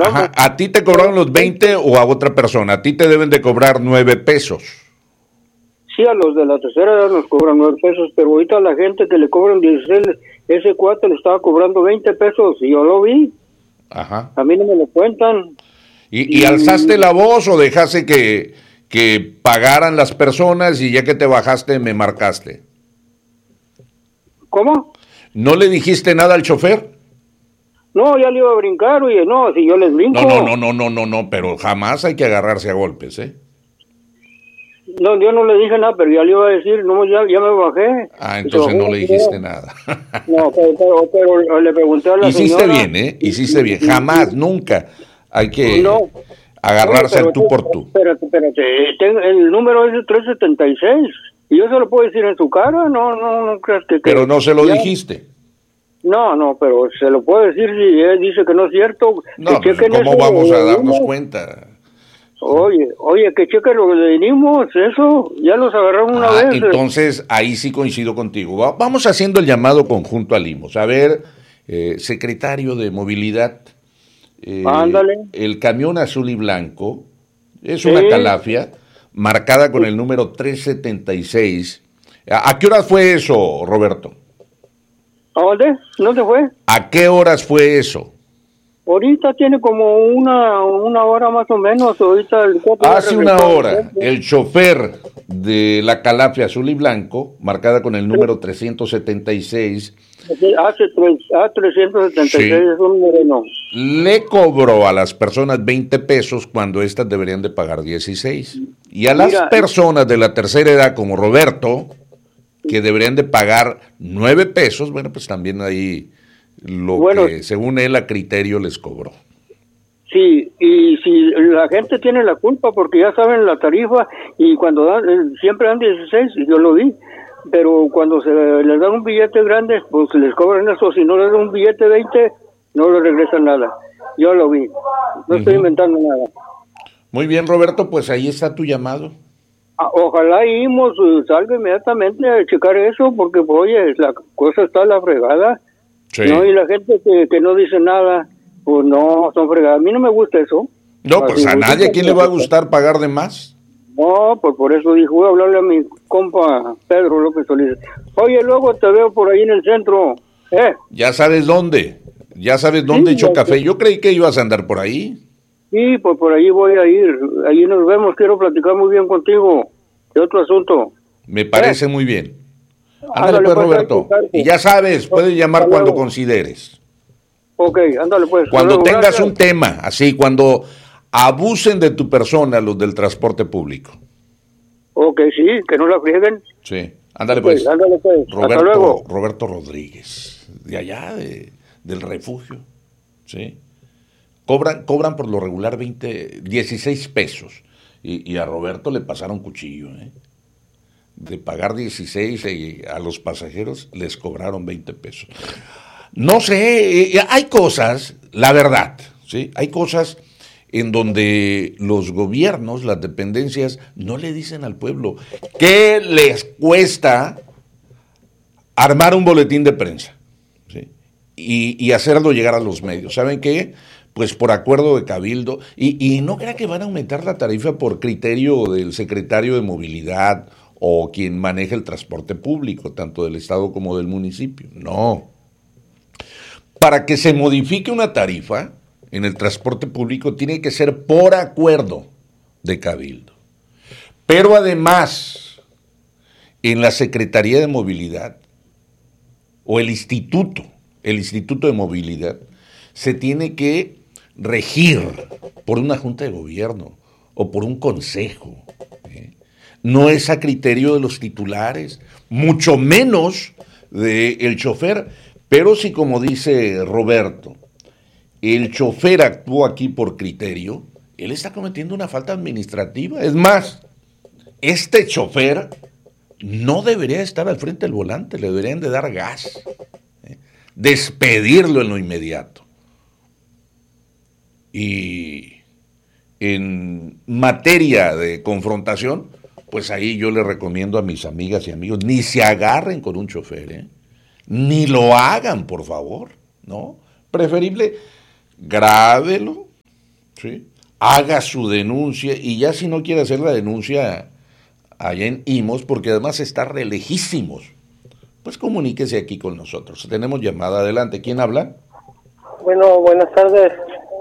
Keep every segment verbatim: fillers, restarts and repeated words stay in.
cobramos. Ajá, ¿a ti te cobraron los veinte o a otra persona? A ti te deben de cobrar nueve pesos. Sí, a los de la tercera edad nos cobran nueve pesos, pero ahorita a la gente que le cobran dieciséis, ese cuate le estaba cobrando veinte pesos y yo lo vi. Ajá. A mí no me lo cuentan. ¿Y, y alzaste la voz o dejaste que, que pagaran las personas y ya que te bajaste me marcaste? ¿Cómo? ¿No le dijiste nada al chofer? No, ya le iba a brincar, oye, no, si yo les brinco. No, no, no, no, no, no, no, pero jamás hay que agarrarse a golpes, ¿eh? No, yo no le dije nada, pero ya le iba a decir, no, ya, ya me bajé. Ah, entonces no le dijiste nada. No, pero, pero, pero le pregunté a la Hiciste señora. bien, ¿eh? Hiciste bien. Jamás, nunca hay que No. agarrarse Oye, al tú por tú. Espérate, espérate, ten- el número es trescientos setenta y seis. ¿Y yo se lo puedo decir en su cara? No, no, no creas que... que Pero no se lo ya- dijiste. No, no, pero se lo puedo decir si él dice que no es cierto. No, que pues, chequen ¿cómo eso, vamos a lo darnos dimos. cuenta? Oye, oye, que chequen lo que vinimos, eso, ya los agarraron una Ah, vez. entonces, ahí sí coincido contigo. Va- Vamos haciendo el llamado conjunto a Limos. A ver, eh, secretario de Movilidad, eh, Ándale. el camión azul y blanco es una Sí. calafia marcada con el número trescientos setenta y seis. ¿A, a qué horas fue eso, Roberto? ¿A dónde? ¿No se fue? ¿A qué horas fue eso? Ahorita tiene como una, una hora más o menos, ahorita el copo ya Hace una regresó. hora, el chofer de la calafia azul y blanco, marcada con el número trescientos setenta y seis, Hace tres, ah, trescientos setenta y seis, Sí. es un moreno. le cobró a las personas veinte pesos cuando éstas deberían de pagar dieciséis. Y a las Mira, personas de la tercera edad, como Roberto, que deberían de pagar nueve pesos, bueno, pues también ahí lo Bueno. que según él a criterio les cobró. Sí, y si la gente tiene la culpa porque ya saben la tarifa y cuando dan, eh, siempre dan dieciséis, yo lo vi, pero cuando se les dan un billete grande, pues les cobran eso, si no les dan un billete veinte, no les regresan nada. Yo lo vi, no estoy Ujú. inventando nada. Muy bien, Roberto, pues ahí está tu llamado. Ah, Ojalá IMOS eh, salga inmediatamente a checar eso, porque pues, oye, la cosa está a la fregada. Sí. No, y la gente que, que no dice nada, pues no, son fregadas. A mí no me gusta eso. No, pues a Así, nadie, ¿a quién le va a gustar pagar de más? No, pues por eso dijo, voy a hablarle a mi compa Pedro López Solís. Oye, luego te veo por ahí en el centro. ¿Eh? Ya sabes dónde, ya sabes dónde Sí, echó ya café. sé. Yo creí que ibas a andar por ahí. Sí, pues por ahí voy a ir. Ahí nos vemos, quiero platicar muy bien contigo de otro asunto. Me parece muy bien. Ándale, Ándale, pues, pues, Roberto. Carlos. Y ya sabes, puedes llamar Hasta cuando luego. consideres. Ok, ándale pues. Cuando Hasta luego, tengas gracias. un tema, así, cuando abusen de tu persona los del transporte público. Ok, sí, que no la frieguen. Sí. Ándale, Ok, pues. ándale pues. Hasta Roberto, luego. Roberto Rodríguez, de allá, de, del refugio. ¿Sí? Cobran, cobran por lo regular veinte, dieciséis pesos. Y, y a Roberto le pasaron cuchillo, ¿eh? De pagar dieciséis y a los pasajeros les cobraron veinte pesos. No sé, eh, hay cosas, la verdad, ¿sí? Hay cosas en donde los gobiernos, las dependencias, no le dicen al pueblo qué les cuesta armar un boletín de prensa, ¿sí? y, y hacerlo llegar a los medios. ¿Saben qué? Pues por acuerdo de cabildo, y, y no crea que van a aumentar la tarifa por criterio del secretario de Movilidad o quien maneja el transporte público, tanto del Estado como del municipio. No. Para que se modifique una tarifa en el transporte público tiene que ser por acuerdo de cabildo. Pero además, en la Secretaría de Movilidad o el Instituto, el Instituto de Movilidad, se tiene que regir por una junta de gobierno o por un consejo. ¿eh? No es a criterio de los titulares, mucho menos del chofer. Pero si, como dice Roberto, el chofer actuó aquí por criterio, él está cometiendo una falta administrativa. Es más, este chofer no debería estar al frente del volante, le deberían de dar gas, ¿eh? despedirlo en lo inmediato. Y en materia de confrontación, pues ahí yo le recomiendo a mis amigas y amigos, ni se agarren con un chofer, ¿eh? Ni lo hagan, por favor, ¿no? Preferible, grábelo, ¿sí? Haga su denuncia y ya si no quiere hacer la denuncia allá en Imos, porque además está re lejísimos, pues comuníquese aquí con nosotros. Tenemos llamada, adelante. ¿Quién habla? Bueno, buenas tardes.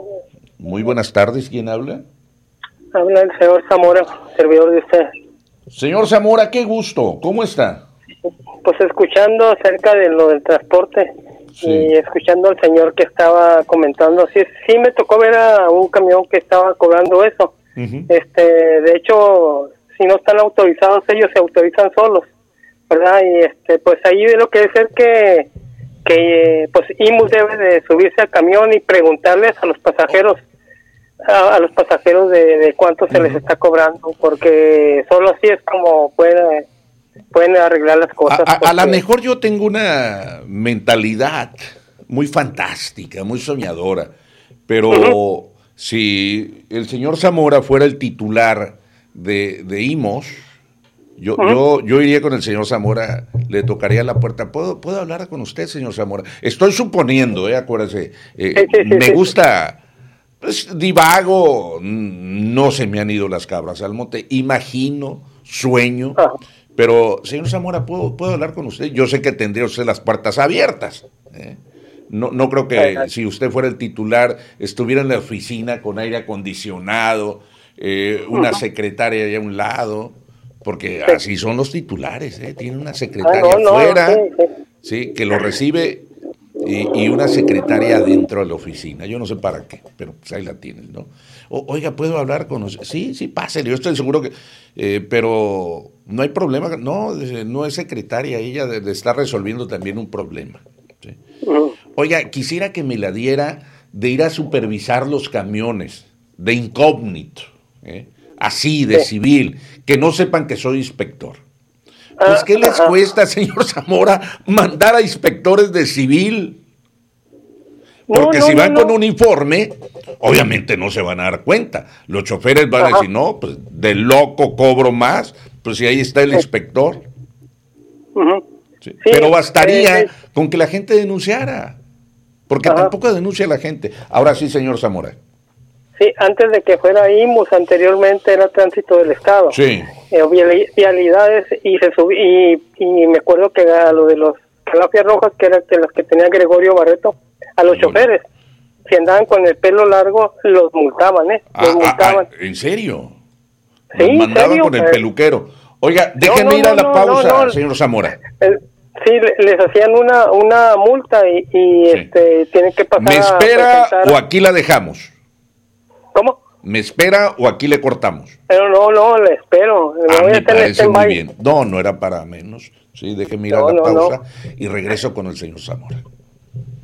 Muy buenas tardes, ¿quién habla? Habla el señor Zamora, servidor de usted. Señor Zamora, qué gusto, ¿cómo está? Pues escuchando acerca de lo del transporte, sí, y escuchando al señor que estaba comentando, sí, sí me tocó ver a un camión que estaba cobrando eso. Uh-huh. Este, de hecho, si no están autorizados, ellos se autorizan solos, ¿verdad? Y este, pues ahí de lo que debe ser que, que pues Imus debe de subirse al camión y preguntarles a los pasajeros, a, a los pasajeros de, de cuánto se uh-huh. les está cobrando, porque solo así es como pueden, pueden arreglar las cosas. A, a, a lo mejor yo tengo una mentalidad muy fantástica, muy soñadora, pero uh-huh. si el señor Zamora fuera el titular de, de Imos, yo, uh-huh. yo, yo iría con el señor Zamora, le tocaría la puerta. ¿Puedo, ¿puedo hablar con usted, señor Zamora? Estoy suponiendo, eh, acuérdese, eh, sí, sí, me sí, gusta... Pues divago, no se me han ido las cabras al monte, imagino, sueño, ah. pero señor Zamora, ¿puedo, ¿puedo hablar con usted? Yo sé que tendría usted las puertas abiertas, ¿eh? no, no creo que ah. si usted fuera el titular, estuviera en la oficina con aire acondicionado, eh, una uh-huh. secretaria allá a un lado, porque sí. así son los titulares, ¿eh? Tiene una secretaria ah, no, afuera, no, sí, sí. ¿sí? que lo recibe... Y, y una secretaria adentro de la oficina. Yo no sé para qué, pero pues ahí la tienes, ¿no? O, oiga, ¿puedo hablar con usted? Sí, sí, pásele, yo estoy seguro que... Eh, pero no hay problema, no, no es secretaria, ella de, de está resolviendo también un problema. ¿Sí? Oiga, quisiera que me la diera de ir a supervisar los camiones, de incógnito, ¿eh? Así, de sí. civil, que no sepan que soy inspector. Pues, ¿qué les cuesta, señor Zamora, mandar a inspectores de civil? Porque no, no, si van no, no. con un uniforme, obviamente no se van a dar cuenta. Los choferes van Ajá. a decir, no, pues de loco cobro más, pues si ahí está el inspector. Uh-huh. Sí. Sí, Pero bastaría eh, con que la gente denunciara, porque Ajá. tampoco denuncia la gente. Ahora sí, señor Zamora. Sí, antes de que fuera Imus, anteriormente era Tránsito del Estado. Sí. Eh, vialidades y se subí, y, y me acuerdo que a lo de los calafias rojas, que eran de las que tenía Gregorio Barreto, a los bueno. choferes, si andaban con el pelo largo, los multaban, ¿eh? Los ah, multaban. Ah, ¿en serio? Sí, los mandaban ¿serio? con el peluquero. Oiga, déjenme no, no, ir a la no, pausa, no, no. señor Zamora. El, sí, les hacían una una multa y, y sí. este tienen que pasar. ¿Me espera o aquí la dejamos? ¿Cómo? ¿Me espera o aquí le cortamos? Pero no, no, le espero. Me ah, voy me a parece muy bien. No, no era para menos. Sí, déjeme ir no, a la no, pausa no. y regreso con el señor Zamora.